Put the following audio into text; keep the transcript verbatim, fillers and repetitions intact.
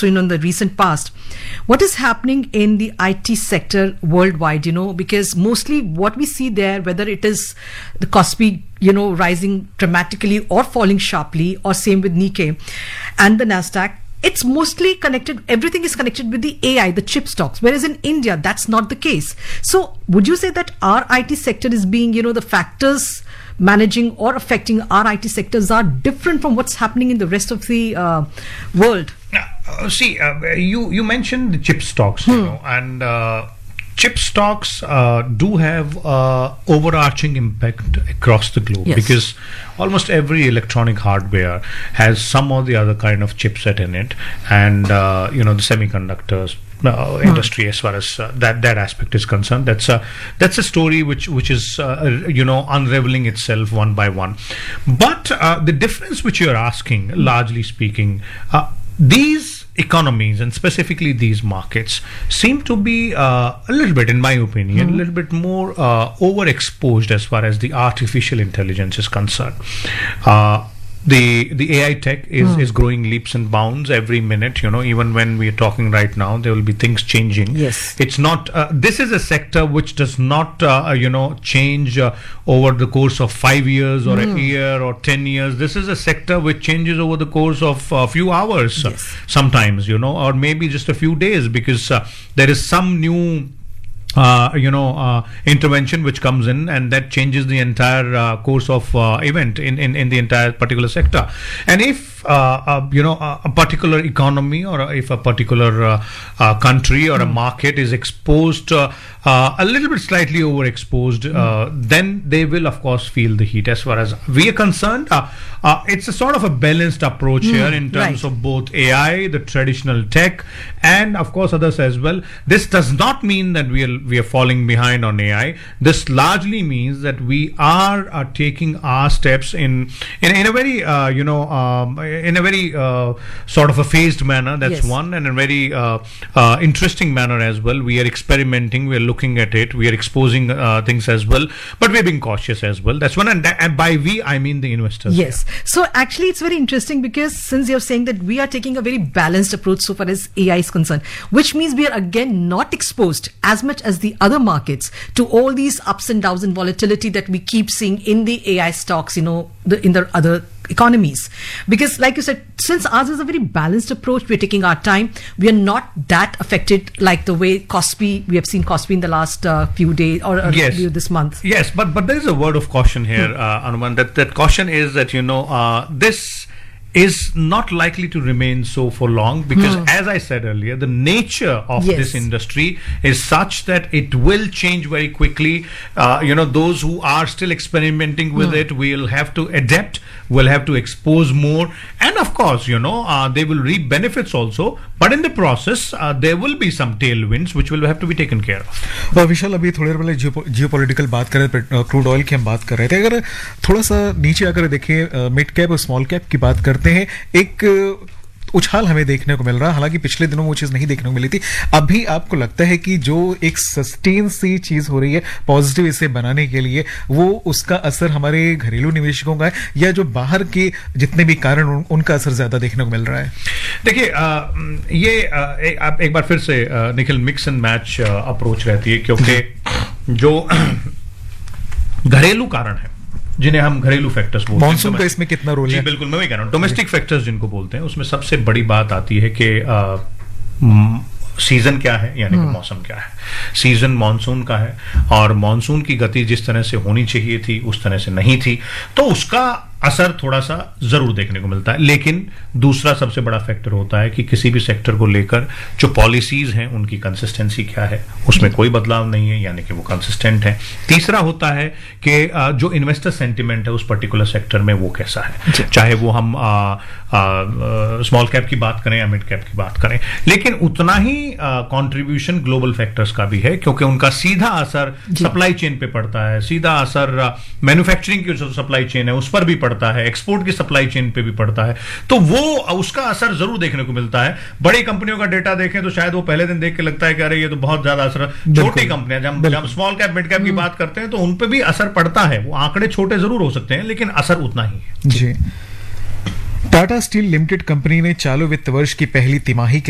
also, you know, in the recent past. What is happening in the I T sector worldwide, you know, because mostly what we see there, whether it is the Kospi, you know, rising dramatically or falling sharply, or same with Nikkei and the Nasdaq, it's mostly connected, everything is connected with the A I, the chip stocks, whereas in India, that's not the case. So would you say that our I T sector is being, you know, the factors managing or affecting our I T sectors are different from what's happening in the rest of the uh, world? Uh, see, uh, you, you mentioned the chip stocks, hmm. you know, and uh, chip stocks uh, do have uh, overarching impact across the globe, yes. because almost every electronic hardware has some or the other kind of chipset in it, and uh, you know, the semiconductors uh, hmm. industry, as far as uh, that that aspect is concerned, that's a that's a story which which is uh, you know, unraveling itself one by one. But uh, the difference which you're asking, largely speaking, uh, these economies and specifically these markets seem to be uh, a little bit, in my opinion, mm-hmm. a little bit more uh, overexposed as far as the artificial intelligence is concerned. Uh, the the A I tech is, mm. is growing leaps and bounds every minute. You know, even when we are talking right now, there will be things changing. Yes, it's not. Uh, this is a sector which does not, uh, you know, change uh, over the course of five years or mm. a year or ten years. This is a sector which changes over the course of a few hours, yes. uh, sometimes, you know, or maybe just a few days, because uh, there is some new. Uh, you know, uh, intervention which comes in, and that changes the entire uh, course of uh, event in, in, in the entire particular sector. And if uh, uh, you know, a, a particular economy, or if a particular uh, uh, country or mm. a market is exposed uh, uh, a little bit slightly overexposed, mm. uh, then they will of course feel the heat. As far as we are concerned, uh, uh, it's a sort of a balanced approach mm. here in terms right. of both A I, the traditional tech, and of course others as well. This does not mean that we are we are falling behind on A I. This largely means that we are uh, taking our steps in in, in a very uh, you know um, in a very uh, sort of a phased manner. That's yes. one, and a very uh, uh, interesting manner as well. We are experimenting, we are looking at it, we are exposing uh, things as well, but we're being cautious as well. That's one, and, that, and by we I mean the investors. Yes. Here. So actually it's very interesting, because since you're saying that we are taking a very balanced approach so far as A I is concerned, which means we are again not exposed as much as the other markets to all these ups and downs and volatility that we keep seeing in the A I stocks, you know, the, in the other economies. Because like you said, since ours is a very balanced approach, we're taking our time, we are not that affected like the way Kospi, we have seen Kospi in the last uh, few days or, or yes. this month. Yes, but but there is a word of caution here, hmm. uh, Anuman, that, that caution is that, you know, uh, this is not likely to remain so for long, because hmm. as I said earlier, the nature of yes. this industry is such that it will change very quickly. Uh, you know, those who are still experimenting with hmm. it will have to adapt, will have to expose more, and of course, you know, uh, they will reap benefits also, but in the process uh, there will be some tailwinds which will have to be taken care of. well, विशाल, अभी थोड़ी देर पहले geopolitical बात कर रहे थे, crude oil की हम बात कर रहे थे. अगर थोड़ा सा नीचे अगर देखें, मिड कैप और स्मॉल कैप की बात करते हैं, एक उछाल हमें देखने को मिल रहा है. हालांकि पिछले दिनों वो चीज नहीं देखने को मिली थी. अभी आपको लगता है कि जो एक सस्टेन सी चीज हो रही है पॉजिटिव इसे बनाने के लिए, वो उसका असर हमारे घरेलू निवेशकों का है, या जो बाहर के जितने भी कारण उन, उनका असर ज्यादा देखने को मिल रहा है? देखिए, ये आ, एक, आप एक बार फिर से आ, Nikhil, mix and match approach रहती है, क्योंकि जो घरेलू कारण है, जिन्हें हम घरेलू फैक्टर्स बोलते हैं, मॉनसून का इसमें कितना रोल है? जी बिल्कुल, मैं वही कह रहा हूँ, डोमेस्टिक फैक्टर्स जिनको बोलते हैं, उसमें सबसे बड़ी बात आती है कि सीजन क्या है, यानी कि मौसम क्या है. सीजन मॉनसून का है, और मॉनसून की गति जिस तरह से होनी चाहिए थी उस तरह से नहीं थी, तो उसका असर थोड़ा सा जरूर देखने को मिलता है. लेकिन दूसरा सबसे बड़ा फैक्टर होता है कि किसी भी सेक्टर को लेकर जो पॉलिसीज हैं उनकी कंसिस्टेंसी क्या है, उसमें कोई बदलाव नहीं है, यानी कि वो कंसिस्टेंट है. तीसरा होता है कि जो इन्वेस्टर सेंटिमेंट है उस पर्टिकुलर सेक्टर में वो कैसा है, चाहे वो हम स्मॉल कैप की बात करें या मिड कैप की बात करें. लेकिन उतना ही कंट्रीब्यूशन ग्लोबल फैक्टर्स का भी है, क्योंकि उनका सीधा असर सप्लाई चेन पे पड़ता है, सीधा असर मैन्युफैक्चरिंग की जो सप्लाई चेन है उस पर भी पड़ता है, एक्सपोर्ट की सप्लाई चेन पे भी पड़ता है. तो वो उसका असर जरूर देखने को मिलता है. बड़ी कंपनियों का डेटा देखें तो शायद वो पहले दिन देख के लगता है कि अरे ये तो बहुत ज्यादा असर. छोटी कंपनियां, जब जब स्मॉल कैप मिड कैप की बात करते हैं तो उन पे भी असर पड़ता है. वो आंकड़े छोटे जरूर हो सकते हैं, लेकिन असर उतना ही है. जी. टाटा स्टील लिमिटेड कंपनी ने चालू वित्त वर्ष की पहली तिमाही के